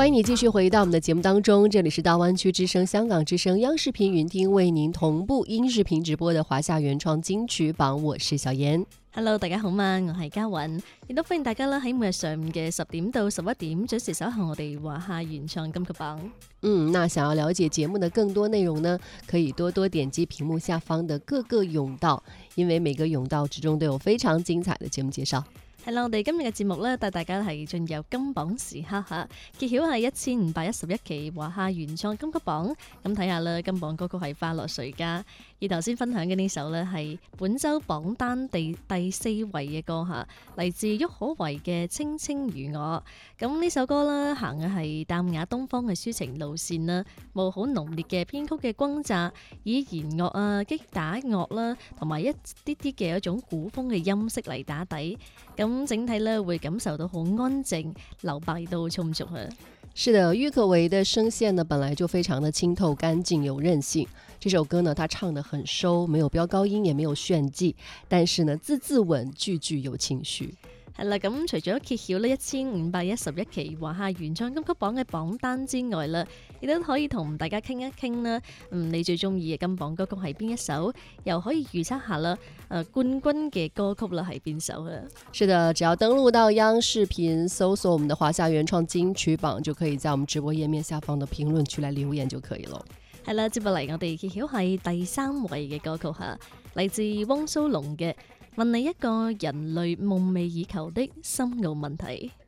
欢迎你继续回到我们的节目当中，这里是大湾区之声、香港之声、央視頻雲聽為您同步音視頻直播的華夏原創金曲榜，我是小妍。 Hello， 大家好嘛，我係嘉韻，亦都歡迎大家啦喺每日上午嘅10點到11點準時守候我哋華夏原創金曲榜。 那想要了解節目的更多內容呢，可以多多點擊屏幕下方的各個甬道，因為每個甬道之中都有非常精彩的節目介紹。 係啦，我哋今日嘅節目咧，帶大家係進入金榜時刻嚇，揭曉係1511期華夏原創金曲榜。咁睇下啦，金榜歌曲係花落誰家？而頭先分享嘅呢首呢，係本週榜單第4位嘅歌嚇，嚟自郁可唯嘅《卿卿如我》。咁呢首歌啦，行嘅係淡雅東方嘅抒情路線啦，冇好濃烈嘅編曲嘅轟炸，以弦樂啊、擊打樂啦，同埋一啲啲嘅一種古風嘅音色嚟打底。咁整體咧會感受到好安靜，留白都充足啊。 是的，郁可唯的聲線呢本來就非常的清透乾淨有韌性，這首歌呢他唱得很收，沒有飆高音也沒有炫技，但是呢字字穩，句句有情緒。 係啦，咁除咗揭曉呢1511期華夏原創金曲榜嘅榜單之外啦，亦都可以同大家傾一傾啦。你最中意嘅金榜歌曲係邊一首？又可以預測下啦，冠軍嘅歌曲啦係邊首啊？ 是的，只要登錄到央視頻搜索我們的華夏原創金曲榜，就可以在我們直播頁面下方的評論區來留言就可以了。 係啦，接落嚟我哋揭曉係第3位嘅歌曲嚇，嚟自汪蘇泷嘅《問你一個人類夢寐以求的深奧問題》。